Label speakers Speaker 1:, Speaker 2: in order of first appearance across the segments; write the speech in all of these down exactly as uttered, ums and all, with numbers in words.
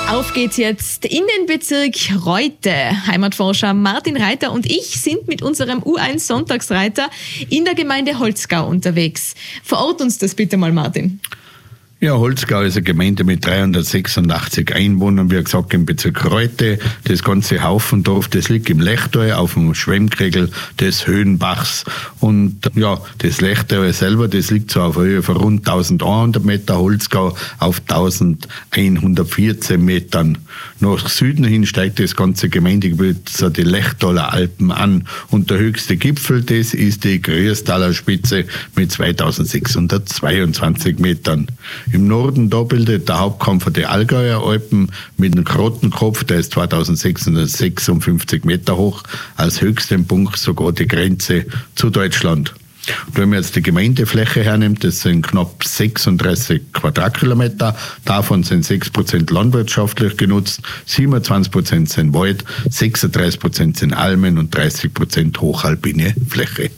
Speaker 1: Auf geht's jetzt in den Bezirk Reute. Heimatforscher Martin Reiter und ich sind mit unserem U eins Sonntagsreiter in der Gemeinde Holzgau unterwegs. Verort uns das bitte mal, Martin.
Speaker 2: Ja, Holzgau ist eine Gemeinde mit dreihundertsechsundachtzig Einwohnern, wie gesagt, im Bezirk Reute. Das ganze Haufendorf, das liegt im Lechtal auf dem Schwemmkegel des Höhenbachs. Und ja, das Lechtal selber, das liegt so auf einer Höhe von rund eintausendeinhundert Meter, Holzgau auf eintausendeinhundertvierzehn Metern. Nach Süden hin steigt das ganze Gemeindegebiet so die Lechtaler Alpen an. Und der höchste Gipfel, das ist die Größtaler Spitze mit zweitausendsechshundertzweiundzwanzig Metern. Im Norden, da bildet der Hauptkamm die Allgäuer Alpen mit einem Grottenkopf, der ist zweitausendsechshundertsechsundfünfzig Meter hoch, als höchsten Punkt sogar die Grenze zu Deutschland. Und wenn man jetzt die Gemeindefläche hernimmt, das sind knapp sechsunddreißig Quadratkilometer, davon sind sechs Prozent landwirtschaftlich genutzt, siebenundzwanzig Prozent sind Wald, sechsunddreißig Prozent sind Almen und dreißig Prozent hochalpine Fläche.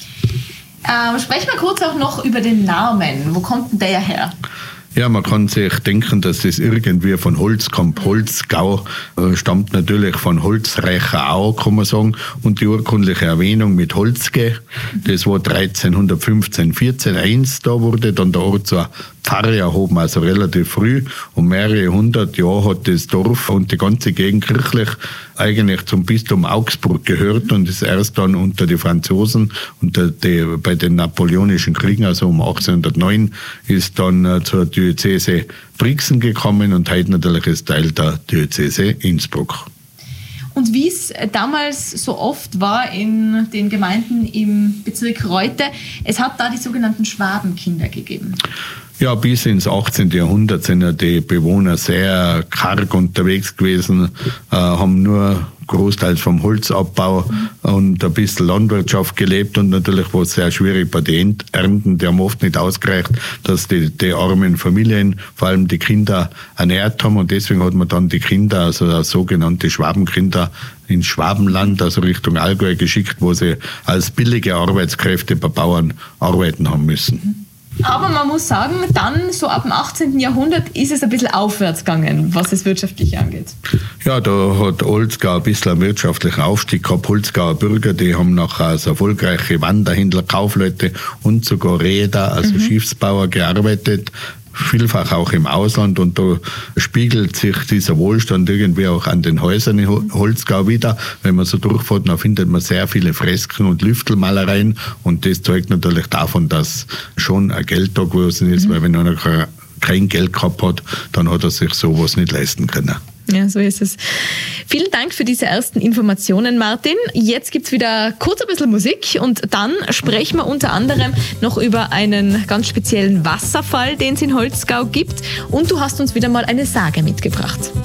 Speaker 1: Ähm, sprechen wir kurz auch noch über den Namen. Wo kommt denn der her?
Speaker 2: Ja, man kann sich denken, dass das irgendwie von Holz kommt. Holzgau äh, stammt natürlich von Holzreicher Au, kann man sagen. Und die urkundliche Erwähnung mit Holzge, das war dreizehnhundertfünfzehn, vierzehn eins, da wurde dann der Ort zur Pfarre erhoben, also relativ früh. Und mehrere hundert Jahre hat das Dorf und die ganze Gegend kirchlich eigentlich zum Bistum Augsburg gehört und ist erst dann unter die Franzosen, unter die, bei den Napoleonischen Kriegen, also um achtzehnhundertneun, ist dann äh, zur Diözese Brixen gekommen und heute natürlich ist Teil der Diözese Innsbruck.
Speaker 1: Und wie es damals so oft war in den Gemeinden im Bezirk Reute, es hat da die sogenannten Schwabenkinder gegeben.
Speaker 2: Ja, bis ins achtzehnten Jahrhundert sind ja die Bewohner sehr karg unterwegs gewesen, äh, haben nur großteils vom Holzabbau und ein bisschen Landwirtschaft gelebt und natürlich war es sehr schwierig bei den Ernten. Die haben oft nicht ausgereicht, dass die, die armen Familien, vor allem die Kinder, ernährt haben und deswegen hat man dann die Kinder, also sogenannte Schwabenkinder, ins Schwabenland, also Richtung Allgäu geschickt, wo sie als billige Arbeitskräfte bei Bauern arbeiten haben müssen.
Speaker 1: Aber man muss sagen, dann so ab dem achtzehnten Jahrhundert ist es ein bisschen aufwärts gegangen, was das Wirtschaftliche angeht. Ja,
Speaker 2: da hat Holzgau ein bisschen einen wirtschaftlichen Aufstieg gehabt. Holzgauer Bürger, die haben nachher als erfolgreiche Wanderhändler, Kaufleute und sogar Räder, also mhm. Schiffsbauer gearbeitet. Vielfach auch im Ausland und da spiegelt sich dieser Wohlstand irgendwie auch an den Häusern in Holzgau wieder. Wenn man so durchfährt, dann findet man sehr viele Fresken und Lüftelmalereien und das zeugt natürlich davon, dass schon ein Geld da gewesen ist, mhm. weil wenn einer kein Geld gehabt hat, dann hat er sich sowas nicht leisten können.
Speaker 1: Ja, so ist es. Vielen Dank für diese ersten Informationen, Martin. Jetzt gibt's wieder kurz ein bisschen Musik und dann sprechen wir unter anderem noch über einen ganz speziellen Wasserfall, den es in Holzgau gibt. Und du hast uns wieder mal eine Sage mitgebracht.